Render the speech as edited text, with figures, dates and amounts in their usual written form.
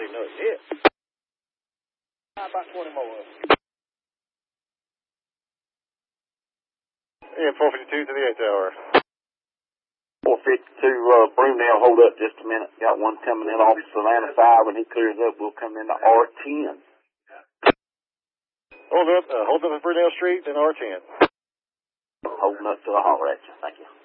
see no hit. About 20 more. Yeah, 452 to the 8th hour. 452, Broomdale, hold up just a minute. Got one coming in off Savannah 5. When he clears up, we'll come into R10. Hold up at Broomdale Street and R10. Holding up to the holler at you. Thank you.